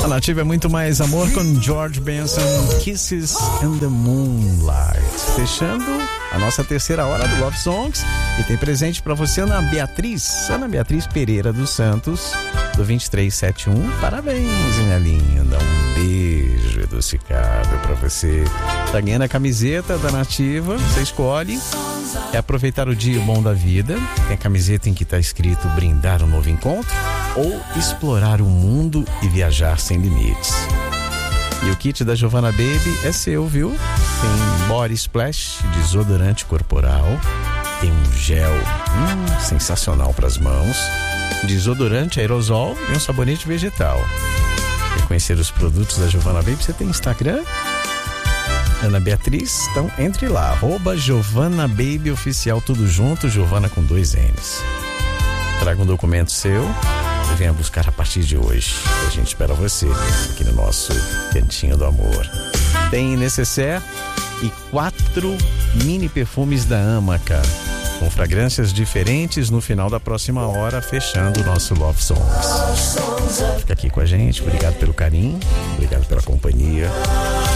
A Nativa é muito mais amor com George Benson, Kisses in the Moonlight. Fechando a nossa terceira hora do Love Songs. E tem presente pra você, Ana Beatriz Pereira dos Santos, do 2371. Parabéns, minha linda. Um beijo adocicado pra você. Tá ganhando a camiseta da Nativa, você escolhe. É aproveitar o dia bom da vida. Tem a camiseta em que tá escrito brindar um novo encontro ou explorar o mundo e viajar sem limites. E o kit da Giovanna Baby é seu, viu? Tem body splash, desodorante corporal, tem um gel sensacional para as mãos, desodorante aerosol e um sabonete vegetal. Quer conhecer os produtos da Giovanna Baby? Você tem Instagram? Ana Beatriz, então entre lá, @Giovanna Baby Oficial, tudo junto, Giovanna com 2 N's. Traga um documento seu e venha buscar a partir de hoje. A gente espera você aqui no nosso Cantinho do Amor. Tem necessaire e 4 mini perfumes da Amaca, com fragrâncias diferentes no final da próxima hora, fechando o nosso Love Songs. Fica aqui com a gente, obrigado pelo carinho, obrigado pela companhia.